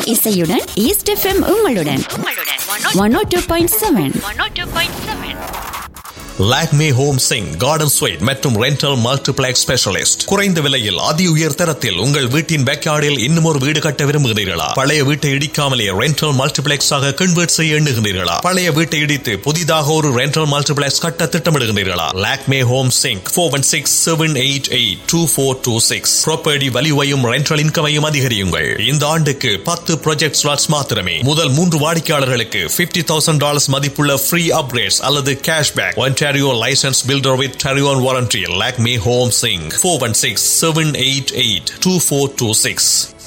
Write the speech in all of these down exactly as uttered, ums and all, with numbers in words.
இசையுடன் east FM உங்களுடன் one ஓ two point seven. Lakme home Singh garden sweet மற்றும் ரெண்டல் மல்டிப்ளெக்ஸ் ஸ்பெஷலிஸ்ட். குறைந்த விலையில் அதி உயர் தரத்தில் உங்கள் வீட்டின் பேக்யார்டில் இன்னும் ஒரு வீடு கட்ட விரும்புகிறீர்களா? பழைய வீட்டை இடிக்காமலே ரெண்டல் மல்டிப்ளெக்ஸ் ஆக கன்வெர்ட் செய்ய எண்ணுகிறீர்களா? பழைய வீட்டை இடித்து புதிதாக ஒரு ரெண்டல் மல்டிப்ளெக்ஸ் கட்ட திட்டமிடுகிறீர்களா? Lakme home Singh four one six seven eight eight two four two six. Property வலிவையும் rental இன்கமையும் அதிகரியுங்கள். இந்த ஆண்டுக்கு பத்து ப்ராஜெக்ட் ஸ்லாட்ஸ் மாத்திரமே. முதல் மூன்று வாடிக்கையாளர்களுக்கு பிப்டி தௌசண்ட் டாலர்ஸ் மதிப்புள்ள ஃப்ரீ அப்கிரேட்ஸ் அல்லது cashback. Ontario licensed builder with Ontario warranty. Lakme Home Singh four one six seven eight eight two four two six.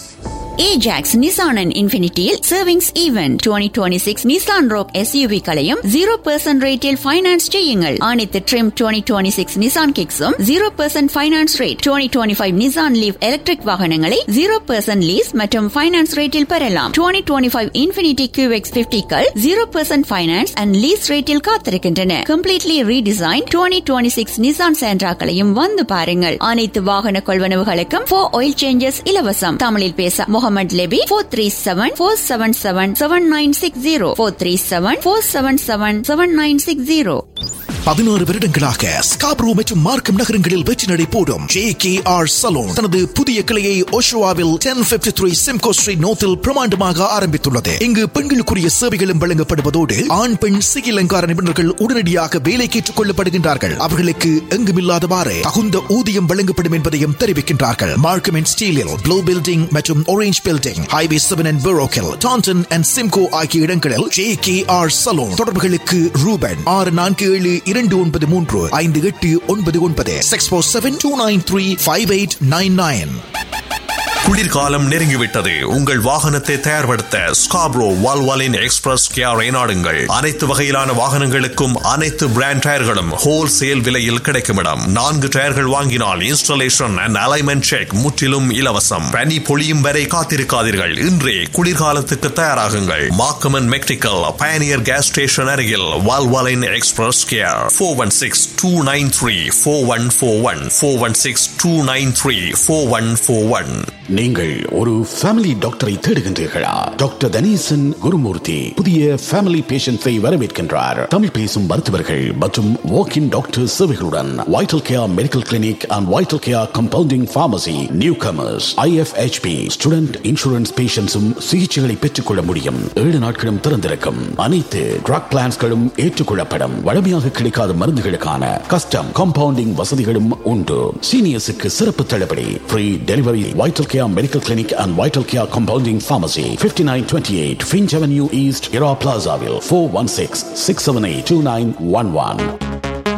Ajax Nissan and Infinityயில் savings event twenty twenty-six Nissan Rogue S U V களையும் zero percent ரேட்டில் finance செய்யுங்கள். அனைத்து trim twenty twenty-six Nissan Kicks-உம் zero percent finance rate. twenty twenty-five Nissan Leaf electric வாகனங்களை zero percent lease மற்றும் finance ரேட்டில் பெறலாம். twenty twenty-five Infinity Q X fifty-கள் zero percent finance and lease ரேட்டில் காத்திருக்கின்றன. Completely redesign twenty twenty-six Nissan Sentra-களையும் வந்து பாருங்கள். அனைத்து வாகன கொள்வனவுகளுக்கும் four oil changes இலவசம். தமிழில் பேச Mohammed Lebi four three seven four seven seven seven nine six zero four three seven four seven seven seven nine six zero. பதினாறு வருடங்களாக ஸ்காப்ரோ மற்றும் மார்க்கம் நகரங்களில் வெற்றி நடை போடும் ஜே கே ஆர் சலூன் தனது புதிய கிளையை ஓஷோவாவில் ten fifty-three சிம்கோ ஸ்ட்ரீட் நோத்தில் பிரமாண்டமாக ஆரம்பித்துள்ளது. இங்கு பெண்களுக்குரிய சேவைகளும் வழங்கப்படுவதோடு ஆண் பெண் சிகை அலங்கார நிபுணர்கள் உடனடியாக வேலைக்கு ஏற்றுக் கொள்ளப்படுகின்றார்கள். அவர்களுக்கு எங்குமில்லாதவாறு தகுந்த ஊதியம் வழங்கப்படும் என்பதையும் தெரிவிக்கின்றார்கள். மார்க்கம் அண்ட் ஸ்டீலில் ப்ளூ பில்டிங் மற்றும் orange building, highway seven and பெரோக்கில், Tandon and Simcoe ஆகிய இடங்களில் ஜே கே ஆர் சலூன். தொடர்புகளுக்கு ரூபன் ஆறு நான்கு ஏழு இரண்டு ஒன்பது மூன்று ஐந்து எட்டு ஒன்பது ஒன்பது six four seven two nine three five eight nine nine. குளிர்காலம் நெருங்கிவிட்டது. உங்கள் வாகனத்தை தயார்படுத்த ஸ்காப்ரோ வால்வாலின் எக்ஸ்பிரஸ் கியாரை நாடுங்கள். அனைத்து வகையிலான வாகனங்களுக்கும் அனைத்து பிராண்ட் டயர்களும் ஹோல்சேல் விலையில் கிடைக்கும் இடம். நான்கு டயர்கள் வாங்கினால் இன்ஸ்டாலேஷன் அண்ட் அலைன்மென்ட் செக் முற்றிலும் இலவசம். பனி பொழியும் வரை காத்திருக்காதீர்கள். இன்றே குளிர்காலத்துக்கு தயாராகுங்கள். மார்க்கம் மெக்டிக்கல் பயனியர் கேஸ் ஸ்டேஷன் அருகில் Valvoline express Kyarr four one six two nine three four one four one four one six two nine three four one four one. நீங்கள் ஒரு ஃபேமிலி டாக்டரை தேடுகின்றீர்களா? டாக்டர் தனீசன் குருமூர்த்தி புதிய ஃபேமிலி பேஷண்ட்ஸை வரவேற்கின்றார். தமிழ் பேசும் மருத்துவர்கள் மற்றும் வாக்-இன் doctor சேவைகளுடன் vital care medical clinic and vital care compounding pharmacy. New commerce I F H P student insurance பேஷண்ட்ஸும் சிகிச்சைகளை பெற்றுக் கொள்ள முடியும். ஏழு நாட்களும் திறந்திருக்கும். அனைத்து ட்ரக் பிளான்ஸ்களும் ஏற்றுக்கொள்ளப்படும். வழமையாக கிடைக்காத மருந்துகளுக்கான கஸ்டம் கம்பவுண்டிங் வசதிகளும் உண்டு. சீனியர்ஸுக்கு சிறப்பு தள்ளுபடி. Free delivery. Vital Care Medical Clinic and Vital Care Compounding Pharmacy, fifty-nine twenty-eight Finch Avenue East, Era Plazaville, four one six six seven eight two nine one one.